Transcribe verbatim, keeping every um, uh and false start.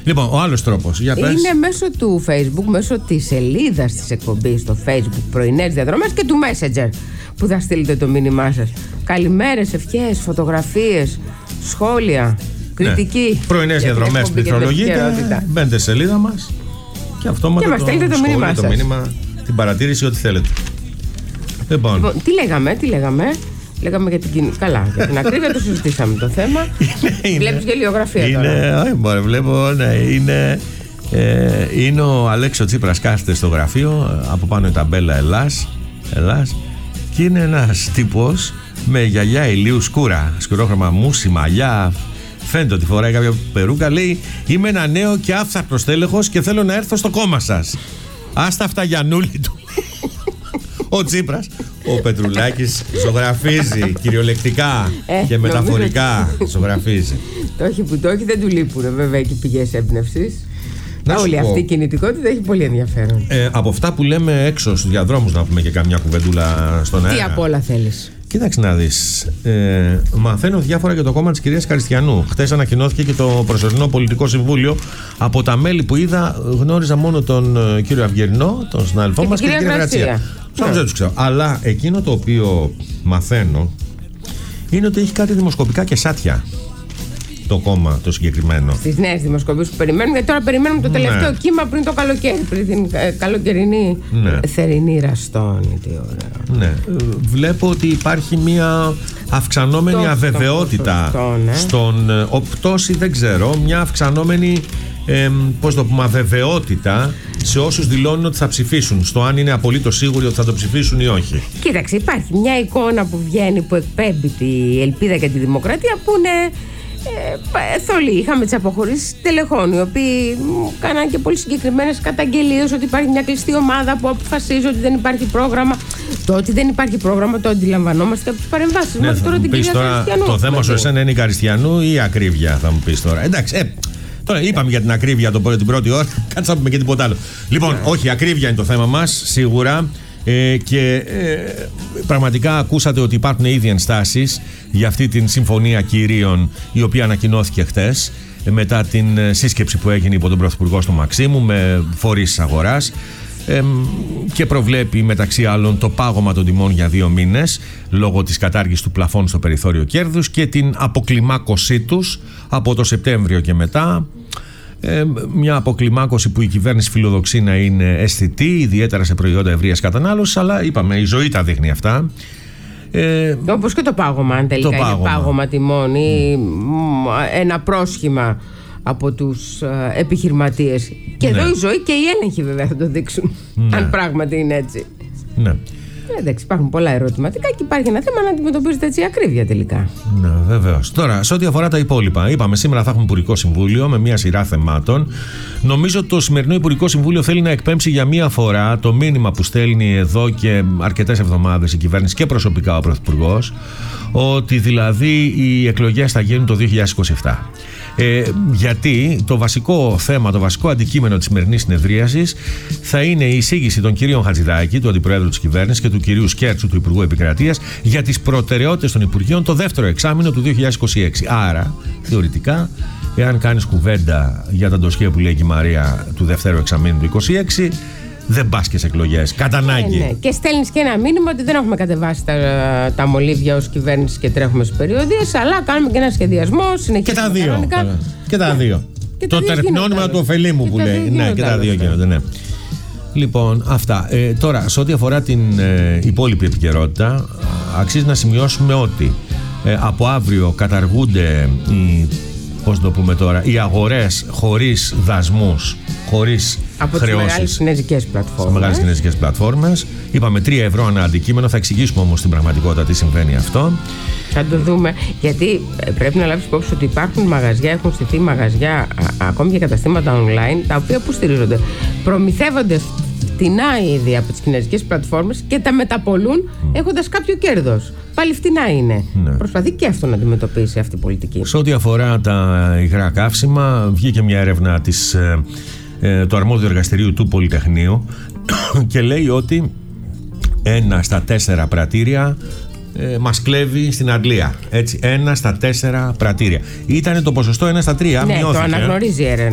Λοιπόν, ο άλλος τρόπος, για πες. Είναι μέσω του Facebook, μέσω της σελίδας της εκπομπής στο Facebook, πρωινές διαδρομές, και του Messenger που θα στείλετε το μήνυμά σας. Καλημέρες, ευχές, φωτογραφίες, σχόλια, κριτική. Ναι. Πρωινές διαδρομές πληκτρολογείτε, μπαίνετε στη σελίδα μας και αυτόματα μας στέλνετε το μήνυμά σας. Το μήνυμα, την παρατήρηση, ό,τι θέλετε. Λοιπόν. Λοιπόν, τι λέγαμε, τι λέγαμε. Λέγαμε για την κοινωνία. Καλά, για την ακρίβεια το συζητήσαμε το θέμα. Βλέπεις γελιογραφία είναι, τώρα. Όχι, μπορεί, βλέπω, ναι, είναι, ε, είναι ο Αλέξο Τσίπρας, κάθεται στο γραφείο, από πάνω η ταμπέλα Ελλάς, Ελλάς, και είναι ένας τύπος με γυαλιά ηλίου σκούρα, σκουρόχρωμα μουσι, μαλλιά. Φαίνεται ότι φοράει κάποια περούκα. Λέει: είμαι ένα νέο και άφθαρτο τέλεχος και θέλω να έρθω στο κόμμα σας. Άστα αυτά, Γιαννούλη του. Ο Τσίπρας. Ο Πετρουλάκης ζωγραφίζει κυριολεκτικά ε, και μεταφορικά ζωγραφίζει. Το όχι που το όχι δεν του λείπουν βέβαια και πηγές έμπνευσης. Όλη αυτή η κινητικότητα έχει πολύ ενδιαφέρον. Ε, από αυτά που λέμε έξω στους διαδρόμους, να πούμε και καμιά κουβεντούλα στον αέρα. Τι απ' όλα θέλεις? Κοίταξε να δεις. Ε, μαθαίνω διάφορα για το κόμμα της κυρίας Καριστιανού. Χτες ανακοινώθηκε και το προσωρινό πολιτικό συμβούλιο. Από τα μέλη που είδα, γνώριζα μόνο τον ε, κύριο Αυγερινό, τον συνάδελφό μας, και την κυρία Γρατσία. Yeah. Δεν τους ξέρω. Αλλά εκείνο το οποίο μαθαίνω είναι ότι έχει κάτι δημοσκοπικά και σάτια το κόμμα το συγκεκριμένο. Στις νέες δημοσκοπήσεις που περιμένουμε, γιατί τώρα περιμένουμε το τελευταίο ναι. κύμα πριν το καλοκαίρι, πριν την ε, καλοκαιρινή ναι. θερινή ραστόνη. Τι ωραία. Ναι. Βλέπω ότι υπάρχει μια αυξανόμενη το, αβεβαιότητα το, το, ναι. στον ε, οπτώση, δεν ξέρω, μια αυξανόμενη ε, πώς το πούμε, αβεβαιότητα σε όσους δηλώνουν ότι θα ψηφίσουν, στο αν είναι απολύτως σίγουροι ότι θα το ψηφίσουν ή όχι. Κοίταξε, υπάρχει μια εικόνα που βγαίνει, που εκπέμπει τη ελπίδα και τη δημοκρατία, που είναι Ε, θολή. Είχαμε τις αποχωρήσεις τελεχών, οι οποίοι κάναν και πολύ συγκεκριμένες καταγγελίες ότι υπάρχει μια κλειστή ομάδα που αποφασίζει ότι δεν υπάρχει πρόγραμμα. Το ότι δεν υπάρχει πρόγραμμα το αντιλαμβανόμαστε από τις παρεμβάσεις. Ναι, τώρα την κυρία τώρα, το θέμα σου εσένα είναι η Καριστιανού ή η ακρίβεια, θα μου πεις τώρα. Εντάξει, ε, τώρα είπαμε για την ακρίβεια το, την πρώτη ώρα, κάτσε να πούμε και τίποτα άλλο. Λοιπόν, yeah. όχι, ακρίβεια είναι το θέμα μας, σίγουρα. Ε, και ε, πραγματικά ακούσατε ότι υπάρχουν ήδη ενστάσεις για αυτή την συμφωνία κυρίων, η οποία ανακοινώθηκε χτες ε, μετά την ε, σύσκεψη που έγινε υπό τον Πρωθυπουργό στο Μαξίμου με φορείς της αγοράς, ε, και προβλέπει μεταξύ άλλων το πάγωμα των τιμών για δύο μήνες λόγω της κατάργησης του πλαφών στο περιθώριο κέρδους και την αποκλιμάκωσή τους από το Σεπτέμβριο και μετά. Ε, μια αποκλιμάκωση που η κυβέρνηση φιλοδοξεί να είναι αισθητή, ιδιαίτερα σε προϊόντα ευρείας κατανάλωσης, αλλά είπαμε, η ζωή τα δείχνει αυτά. Ε, Όπως και το πάγωμα, αν τελικά πάγωμα. είναι πάγωμα τιμών ή mm. ένα πρόσχημα από τους ε, επιχειρηματίες. Και ναι. εδώ η ζωή και οι έλεγχοι βέβαια θα το δείξουν, ναι. αν πράγματι είναι έτσι. Ναι. Εντάξει, υπάρχουν πολλά ερωτηματικά και υπάρχει ένα θέμα να αντιμετωπίζετε έτσι ακρίβεια τελικά. Ναι, βεβαίως. Τώρα, σε ό,τι αφορά τα υπόλοιπα, είπαμε σήμερα θα έχουμε Υπουργικό Συμβούλιο με μια σειρά θεμάτων. Νομίζω ότι το σημερινό Υπουργικό Συμβούλιο θέλει να εκπέμψει για μία φορά το μήνυμα που στέλνει εδώ και αρκετές εβδομάδες η κυβέρνηση και προσωπικά ο Πρωθυπουργός, ότι δηλαδή οι εκλογές θα γίνουν το δύο χιλιάδες είκοσι επτά. Ε, γιατί το βασικό θέμα, το βασικό αντικείμενο της σημερινής συνεδρίασης θα είναι η εισήγηση των κυρίων Χατζηδάκη, του Αντιπροέδρου της Κυβέρνησης, και του κυρίου Σκέρτσου, του Υπουργού Επικρατείας, για τις προτεραιότητες των Υπουργείων το δεύτερο εξάμηνο του δύο χιλιάδες είκοσι έξι. Άρα, θεωρητικά, εάν κάνεις κουβέντα για τα ντοσιέ που λέει και η Μαρία του δεύτερου εξαμήνου του είκοσι έξι, δεν πας και σε εκλογές. Κατά ανάγκη. Ναι, ναι. Και στέλνεις και ένα μήνυμα ότι δεν έχουμε κατεβάσει τα, τα μολύβια ως κυβέρνηση και τρέχουμε στις περιοδίες, αλλά κάνουμε και ένα σχεδιασμό. Και τα δύο. Κανονικά. Και τα δύο. Και το τερπνόνιμα του ωφελήμου που λέει. Ναι, και τα δύο γίνονται. Ναι. Λοιπόν, αυτά. Ε, τώρα, σε ό,τι αφορά την ε, υπόλοιπη επικαιρότητα, αξίζει να σημειώσουμε ότι ε, από αύριο καταργούνται οι, πώς το πούμε τώρα, οι αγορές χωρίς δασμούς, χωρίς από χρεώσεις. τις μεγάλες κινέζικες πλατφόρμες. Μεγάλες κινέζικες πλατφόρμες. Είπαμε τρία ευρώ ανά αντικείμενο. Θα εξηγήσουμε όμως στην πραγματικότητα τι συμβαίνει αυτό. Θα το δούμε. Γιατί πρέπει να λάβεις υπόψη ότι υπάρχουν μαγαζιά, έχουν στηθεί μαγαζιά, α, ακόμη και καταστήματα online, τα οποία που στηρίζονται. Προμηθεύονται φτηνά ήδη από τις κινέζικες πλατφόρμες και τα μεταπολούν mm. έχοντας κάποιο κέρδος. Πάλι φτηνά είναι. Ναι. Προσπαθεί και αυτό να αντιμετωπίσει αυτή η πολιτική. Σε ό,τι αφορά τα υγρά καύσιμα, βγήκε μια έρευνα της, ε, ε, του αρμόδιου εργαστηρίου του Πολυτεχνείου και λέει ότι ένα στα τέσσερα πρατήρια ε, μας κλέβει στην Αγγλία. Έτσι, ένα στα τέσσερα πρατήρια. Ήτανε το ποσοστό ένα στα τρία. Ναι, μειώθηκε. Το αναγνωρίζει η έρευνα.